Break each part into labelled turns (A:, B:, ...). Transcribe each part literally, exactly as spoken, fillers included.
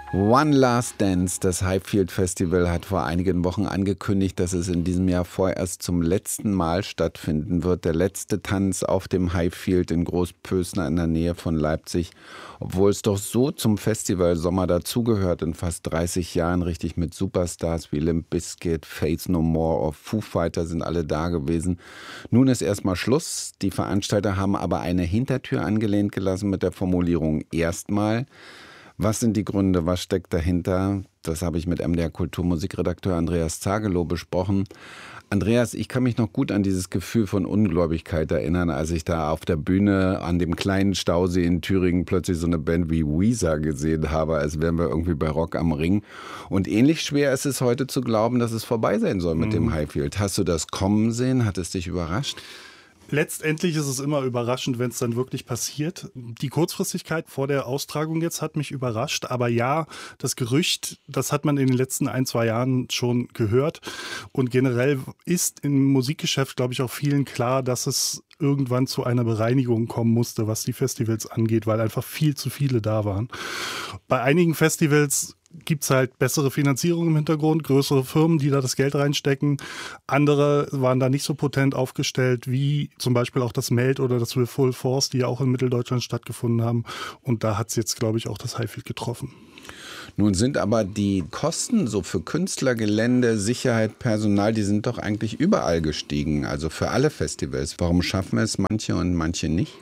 A: One Last Dance, das Highfield Festival, hat vor einigen Wochen angekündigt, dass es in diesem Jahr vorerst zum letzten Mal stattfinden wird. Der letzte Tanz auf dem Highfield in Großpösner in der Nähe von Leipzig. Obwohl es doch so zum Festival Sommer dazugehört, in fast dreißig Jahren richtig mit Superstars wie Limp Bizkit, Faith No More oder Foo Fighters sind alle da gewesen. Nun ist erstmal Schluss. Die Veranstalter haben aber eine Hintertür angelehnt gelassen mit der Formulierung erstmal. Was sind die Gründe, was steckt dahinter? Das habe ich mit M D R Kulturmusikredakteur Andreas Zagelow besprochen. Andreas, ich kann mich noch gut an dieses Gefühl von Ungläubigkeit erinnern, als ich da auf der Bühne an dem kleinen Stausee in Thüringen plötzlich so eine Band wie Weezer gesehen habe, als wären wir irgendwie bei Rock am Ring. Und ähnlich schwer ist es heute zu glauben, dass es vorbei sein soll mit mhm. dem Highfield. Hast du das kommen sehen? Hat es dich überrascht?
B: Letztendlich ist es immer überraschend, wenn es dann wirklich passiert. Die Kurzfristigkeit vor der Austragung jetzt hat mich überrascht. Aber ja, das Gerücht, das hat man in den letzten ein, zwei Jahren schon gehört. Und generell ist im Musikgeschäft, glaube ich, auch vielen klar, dass es irgendwann zu einer Bereinigung kommen musste, was die Festivals angeht, weil einfach viel zu viele da waren. Bei einigen Festivals gibt es halt bessere Finanzierung im Hintergrund, größere Firmen, die da das Geld reinstecken. Andere waren da nicht so potent aufgestellt, wie zum Beispiel auch das Melt oder das With Full Force, die ja auch in Mitteldeutschland stattgefunden haben. Und da hat es jetzt, glaube ich, auch das Highfield getroffen.
A: Nun sind aber die Kosten so für Künstler, Gelände, Sicherheit, Personal, die sind doch eigentlich überall gestiegen, also für alle Festivals. Warum schaffen es manche und manche nicht?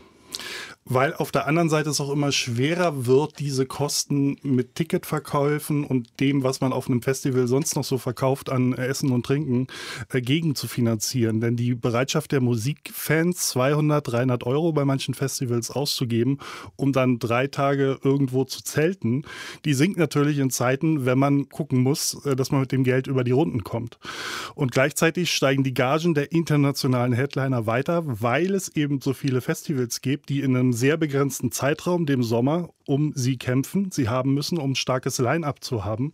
B: Weil auf der anderen Seite es auch immer schwerer wird, diese Kosten mit Ticketverkäufen und dem, was man auf einem Festival sonst noch so verkauft an Essen und Trinken, äh, gegen zu finanzieren. Denn die Bereitschaft der Musikfans, zweihundert, dreihundert Euro bei manchen Festivals auszugeben, um dann drei Tage irgendwo zu zelten, die sinkt natürlich in Zeiten, wenn man gucken muss, äh, dass man mit dem Geld über die Runden kommt. Und gleichzeitig steigen die Gagen der internationalen Headliner weiter, weil es eben so viele Festivals gibt, die in einem sehr begrenzten Zeitraum, dem Sommer, um sie kämpfen. Sie haben müssen, um ein starkes Line-Up zu haben.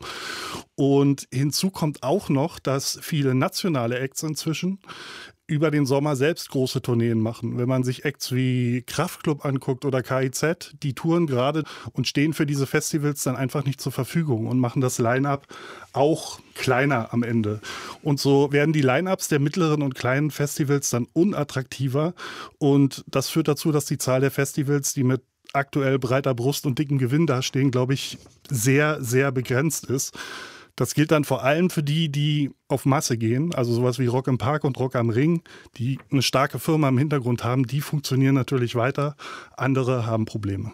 B: Und hinzu kommt auch noch, dass viele nationale Acts inzwischen über den Sommer selbst große Tourneen machen. Wenn man sich Acts wie Kraftklub anguckt oder K I Z, die touren gerade und stehen für diese Festivals dann einfach nicht zur Verfügung und machen das Line-Up auch kleiner am Ende. Und so werden die Line-Ups der mittleren und kleinen Festivals dann unattraktiver und das führt dazu, dass die Zahl der Festivals, die mit aktuell breiter Brust und dicken Gewinn dastehen, glaube ich, sehr, sehr begrenzt ist. Das gilt dann vor allem für die, die auf Masse gehen, also sowas wie Rock im Park und Rock am Ring, die eine starke Firma im Hintergrund haben, die funktionieren natürlich weiter, andere haben Probleme.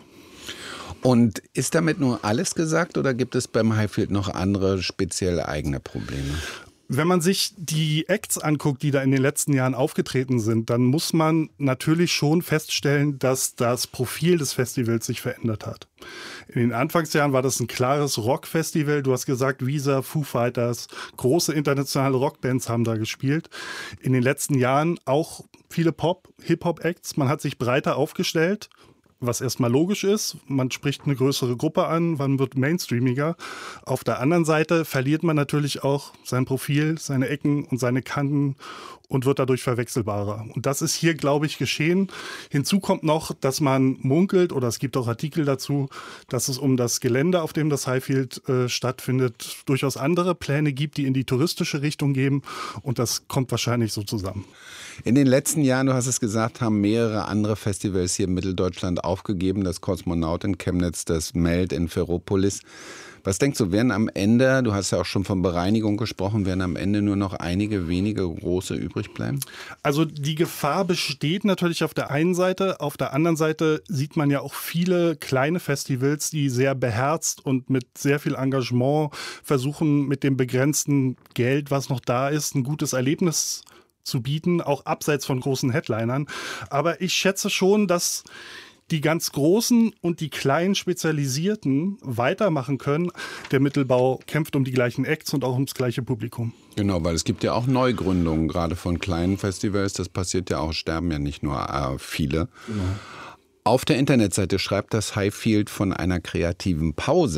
A: Und ist damit nur alles gesagt oder gibt es beim Highfield noch andere spezielle eigene Probleme?
B: Wenn man sich die Acts anguckt, die da in den letzten Jahren aufgetreten sind, dann muss man natürlich schon feststellen, dass das Profil des Festivals sich verändert hat. In den Anfangsjahren war das ein klares Rockfestival. Du hast gesagt, Weezer, Foo Fighters, große internationale Rockbands haben da gespielt. In den letzten Jahren auch viele Pop-, Hip-Hop-Acts. Man hat sich breiter aufgestellt, was erstmal logisch ist. Man spricht eine größere Gruppe an, man wird mainstreamiger. Auf der anderen Seite verliert man natürlich auch sein Profil, seine Ecken und seine Kanten und wird dadurch verwechselbarer. Und das ist hier, glaube ich, geschehen. Hinzu kommt noch, dass man munkelt, oder es gibt auch Artikel dazu, dass es um das Gelände, auf dem das Highfield äh, stattfindet, durchaus andere Pläne gibt, die in die touristische Richtung gehen. Und das kommt wahrscheinlich so zusammen.
A: In den letzten Jahren, du hast es gesagt, haben mehrere andere Festivals hier in Mitteldeutschland aufgegeben. Das Kosmonaut in Chemnitz, das Melt in Ferropolis. Was denkst du, werden am Ende, du hast ja auch schon von Bereinigung gesprochen, werden am Ende nur noch einige wenige große übrig bleiben?
B: Also die Gefahr besteht natürlich auf der einen Seite. Auf der anderen Seite sieht man ja auch viele kleine Festivals, die sehr beherzt und mit sehr viel Engagement versuchen, mit dem begrenzten Geld, was noch da ist, ein gutes Erlebnis zu bieten, auch abseits von großen Headlinern. Aber ich schätze schon, dass die ganz Großen und die kleinen Spezialisierten weitermachen können. Der Mittelbau kämpft um die gleichen Acts und auch ums gleiche Publikum.
A: Genau, weil es gibt ja auch Neugründungen, gerade von kleinen Festivals. Das passiert ja auch, sterben ja nicht nur äh, viele. Genau. Auf der Internetseite schreibt das Highfield von einer kreativen Pause.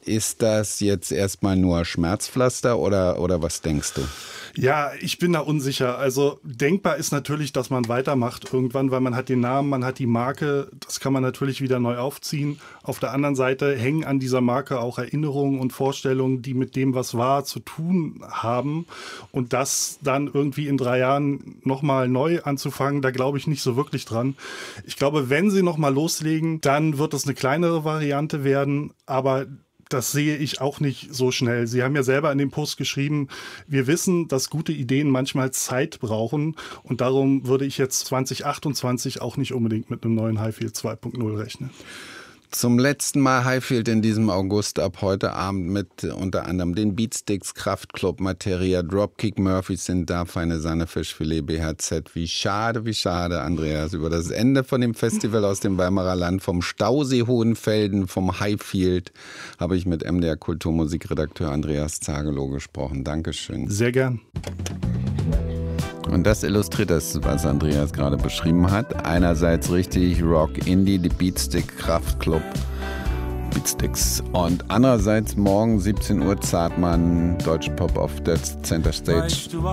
A: Ist das jetzt erstmal nur Schmerzpflaster oder, oder was denkst du?
B: Ja, ich bin da unsicher. Also denkbar ist natürlich, dass man weitermacht irgendwann, weil man hat den Namen, man hat die Marke. Das kann man natürlich wieder neu aufziehen. Auf der anderen Seite hängen an dieser Marke auch Erinnerungen und Vorstellungen, die mit dem, was war, zu tun haben. Und das dann irgendwie in drei Jahren nochmal neu anzufangen, da glaube ich nicht so wirklich dran. Ich glaube, wenn sie nochmal loslegen, dann wird es eine kleinere Variante werden. Aber das sehe ich auch nicht so schnell. Sie haben ja selber in dem Post geschrieben, wir wissen, dass gute Ideen manchmal Zeit brauchen und darum würde ich jetzt zwanzig achtundzwanzig auch nicht unbedingt mit einem neuen Highfield zwei Punkt null rechnen.
A: Zum letzten Mal Highfield in diesem August ab heute Abend mit unter anderem den Beatsticks, Kraftklub, Materia, Dropkick Murphys sind da, Feine Sahne, Fischfilet, B H Z. Wie schade, wie schade, Andreas, über das Ende von dem Festival aus dem Weimarer Land, vom Stausee Hohenfelden, vom Highfield, habe ich mit M D R Kulturmusikredakteur Andreas Zagelow gesprochen. Dankeschön.
B: Sehr gern.
A: Und das illustriert das, was Andreas gerade beschrieben hat. Einerseits richtig Rock, Indie, die Beatstick, Kraftklub, Beatsticks. Und andererseits morgen siebzehn Uhr Zartmann, Deutschpop auf der Center Stage.